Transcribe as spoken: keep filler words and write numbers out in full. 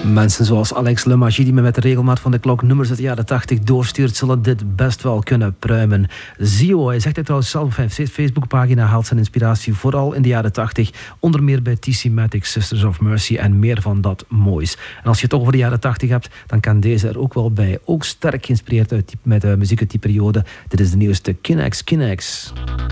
Mensen zoals Alex Lemagie, die me met de regelmaat van de klok nummers uit de jaren tachtig doorstuurt, zullen dit best wel kunnen pruimen. Zio, hij zegt het trouwens zelf op zijn Facebookpagina, haalt zijn inspiratie vooral in de jaren tachtig, onder meer bij T C Matic, Sisters of Mercy en meer van dat moois. En als je het toch over de jaren tachtig hebt, dan kan deze er ook wel bij. Ook sterk geïnspireerd uit die, met de muziek uit die periode. Dit is de nieuwste Kinex Kinex.